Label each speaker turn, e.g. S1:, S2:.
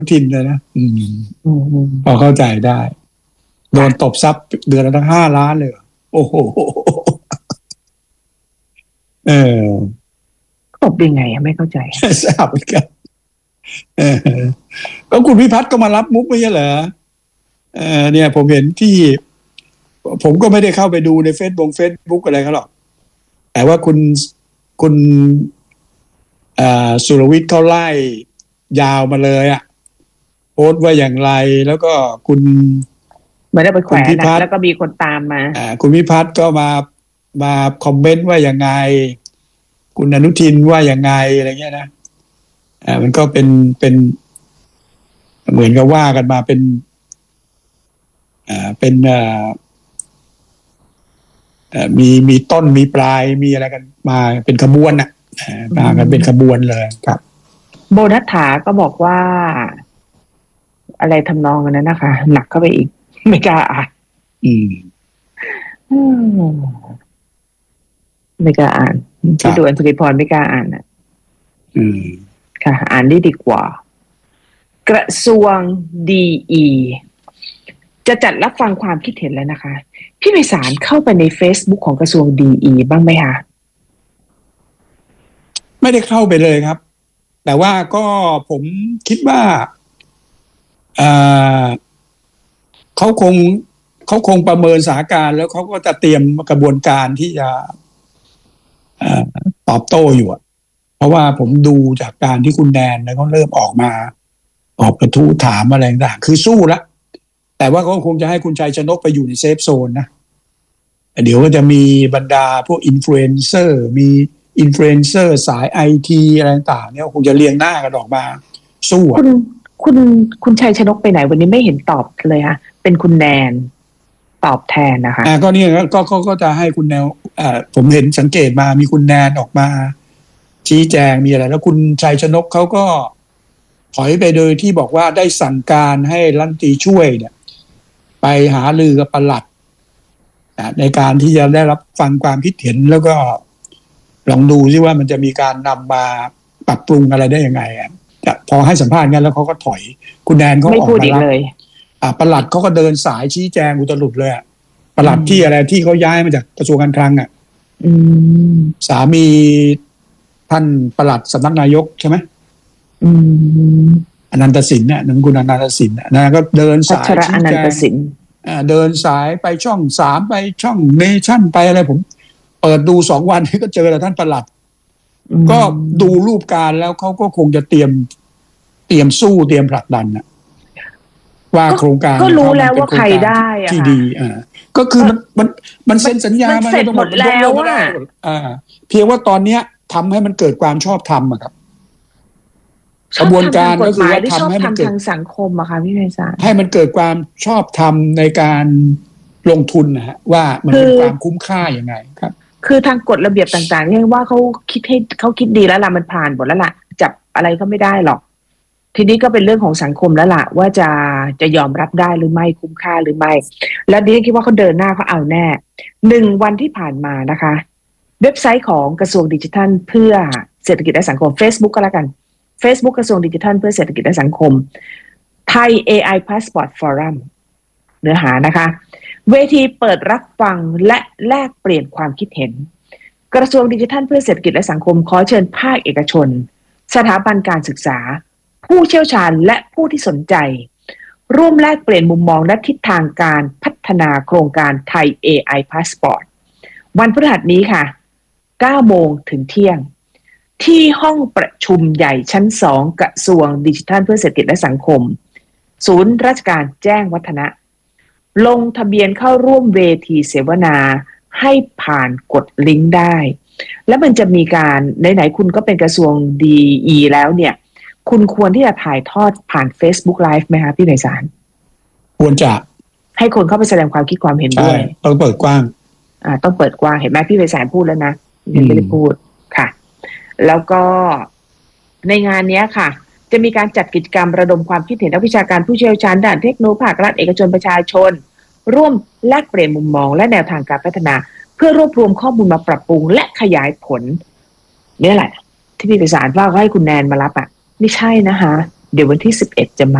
S1: ทินเลยนะพอเข้าใจได้โดนตบทรัพย์เดือนละตั้ง5 ล้านเลยโอ้โห
S2: ตบยังไงไม่เข้าใจ
S1: ทราบเหมือนกันก็คุณพิพัฒน์ก็มารับมุกไม่ใช่เหรอเนี่ยผมเห็นที่ผมก็ไม่ได้เข้าไปดูในเฟซบุ๊กอะไรเขาหรอกแต่ว่าคุณสุรวิทย์เขาไล่ยาวมาเลยโพสต์ว่าอย่างไรแล้วก็คุณ
S2: เหมือนได้ไปแขวนนะแล้วก็มีคนตามมา
S1: คุณพิพัฒน์ก็มาคอมเมนต์ว่าอย่างไงคุณอนุทินว่าอย่างไงอะไรเงี้ยนะมันก็เป็นเหมือนกับว่ากันมาเป็นมีต้นมีปลายมีอะไรกันมาเป็นขบวนมากันเป็นขบวนเลยครับ
S2: โบนัสถาก็บอกว่าอะไรทำนองนั้นนะคะหนักเข้าไปอีกไม่กล้าอ่านไม่กล้าอ่านที่ดูอัญชลีพรไม่กล้าอ่านค่ะอ่านได้ดีกว่ากระทรวงดีจะจัดรับฟังความคิดเห็นแล้วนะคะพี่ไพศาลเข้าไปใน Facebook ของกระทรวงดีบ้างไหมคะ
S1: ไม่ได้เข้าไปเลยครับแต่ว่าก็ผมคิดว่าเขาคงประเมินสถานการณ์แล้วเขาก็จะเตรียมกระบวนการที่จะตอบโต้อยู่เพราะว่าผมดูจากการที่คุณแนนแล้วเขาเริ่มออกกระทู้ถามอะไรต่างคือสู้ละแต่ว่าเขาคงจะให้คุณชัยชนกไปอยู่ในเซฟโซนนะเดี๋ยวก็จะมีบรรดาพวกอินฟลูเอนเซอร์มีอินฟลูเอนเซอร์สายไอทีอะไรต่างเนี่ยคงจะเรียงหน้ากันออกมาสู้
S2: คุณชัยชนกไปไหนวันนี้ไม่เห็นตอบเลยค่ะเป็นคุณแนนตอบแทนนะคะ
S1: ก็นี่ก็จะให้คุณแนวผมเห็นสังเกตมามีคุณแนนออกมาชี้แจงมีอะไรแล้วคุณชัยชนกเขาก็ถอยไปโดยที่บอกว่าได้สั่งการให้รัฐมนตรีช่วยเนี่ยไปหารือกับปลัดในการที่จะได้รับฟังความคิดเห็นแล้วก็ลองดูซิว่ามันจะมีการนำมาปรับปรุงอะไรได้ยังไงพอให้สัมภาษณ์งั้นแล้วเขาก็ถอยคุณแนนเขาออกมารับปลัดเขาก็เดินสายชี้แจงอุตลุดเลยปลัดที่อะไรที่เขาย้ายมาจากกระทรวงการคลังสามีท่านปลัดสำนักนายกใช่ไหมอนันตสินเนี่ยนั่นคุณอนันตสินนะก็เดินสายชี้แจงเดินสายไปช่อง3ไปช่องเนชั่นไปอะไรผมเปิดดู2 วันก็เจอแล้วท่านปลัดก็ดูรูปการแล้วเขาก็คงจะเตรียมสู้เตรียมผลักดันว่าโครงการ
S2: ก็รู้แล้วว่าใครได้
S1: ที่ดีก็คือมันเซ็นสัญญา
S2: มันเสร็จหมดแล้ว
S1: เพียงว่าตอนเนี้ยทำให้มันเกิดความชอบธรรมครับกระบวนการก็คือว่าทำให้มันเกิด
S2: ทางสังคมอะค่ะพี่ไพศาล
S1: ให้มันเกิดความชอบธรรมในการลงทุนนะฮะว่ามันเป็นความคุ้มค่าอย่างไงครับ
S2: คือทางกฎระเบียบต่างๆเนี่ยว่าเขาคิดดีแล้วล่ะมันผ่านหมดแล้วล่ะจับอะไรก็ไม่ได้หรอกทีนี้ก็เป็นเรื่องของสังคมแล้วล่ะว่าจะยอมรับได้หรือไม่คุ้มค่าหรือไม่แล้วดิฉันคิดว่าเขาเดินหน้าเขาเอาแน่1 วันที่ผ่านมานะคะเว็บไซต์ของกระทรวงดิจิทัลเพื่อเศรษฐกิจและสังคม Facebook ก็แล้วกัน Facebook กระทรวงดิจิทัลเพื่อเศรษฐกิจและสังคมไทย AI Passport Forum เนื้อหานะคะเวทีเปิดรับฟังและแลกเปลี่ยนความคิดเห็นกระทรวงดิจิทัลเพื่อเศรษฐกิจและสังคมขอเชิญภาคเอกชนสถาบันการศึกษาผู้เชี่ยวชาญและผู้ที่สนใจร่วมแลกเปลี่ยนมุมมองและทิศทางการพัฒนาโครงการไทย AI Passport วันพฤหัสนี้ค่ะ 9 โมงถึงเที่ยงที่ห้องประชุมใหญ่ชั้น 2กระทรวงดิจิทัลเพื่อเศรษฐกิจและสังคมศูนย์ราชการแจ้งวัฒนะลงทะเบียนเข้าร่วมเวทีเสวนาให้ผ่านกดลิงก์ได้แล้วมันจะมีการไหนๆคุณก็เป็นกระทรวงดีแล้วเนี่ยคุณควรที่จะถ่ายทอดผ่าน Facebook Live ไหมคะพี่ไพศาล
S1: ควรจะ
S2: ให้คนเข้าไปแสดงความคิดความเห็นด้วย
S1: ต้องเปิดกว้าง
S2: ต้องเปิดกว้างเห็นไหมพี่ไพศาลพูดแล้วนะยังไม่ได้พูดค่ะแล้วก็ในงานนี้ค่ะจะมีการจัดกิจกรรมระดมความคิดเห็นนักวิชาการผู้เชี่ยวชาญด้านเทคโนโลยีภาครัฐเอกชนประชาชนร่วมแลกเปลี่ยนมุมมองและแนวทางการพัฒนาเพื่อรวบรวมข้อมูลมาปรับปรุงและขยายผลนี่แหละที่พี่ไพศาลว่าเขาให้คุณแนนมารับไม่ใช่นะคะเดี๋ยววันที่11จะมา